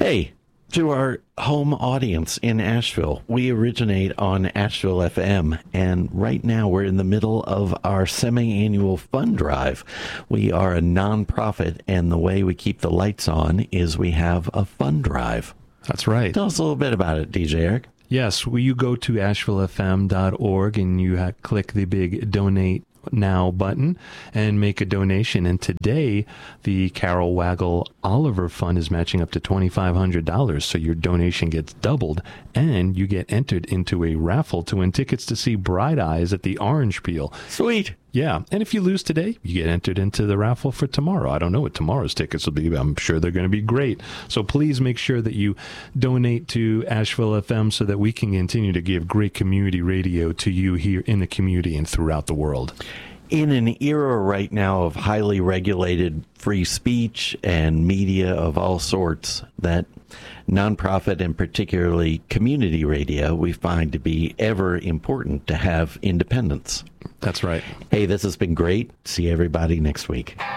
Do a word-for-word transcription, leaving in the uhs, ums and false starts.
Hey, to our home audience in Asheville, we originate on Asheville F M, and right now we're in the middle of our semi-annual fund drive. We are a nonprofit, and the way we keep the lights on is we have a fund drive. That's right. Tell us a little bit about it, D J Eric. Yes, well, you go to asheville f m dot org and you ha- click the big Donate Now button and make a donation. And today, the Carol Waggle Oliver Fund is matching up to twenty-five hundred dollars. So your donation gets doubled and you get entered into a raffle to win tickets to see Bright Eyes at the Orange Peel. Sweet. Yeah. And if you lose today, you get entered into the raffle for tomorrow. I don't know what tomorrow's tickets will be, but I'm sure they're going to be great. So please make sure that you donate to Asheville F M so that we can continue to give great community radio to you here in the community and throughout the world. In an era right now of highly regulated free speech and media of all sorts, that nonprofit and particularly community radio we find to be ever important to have independence. That's right. Hey, this has been great. See everybody next week.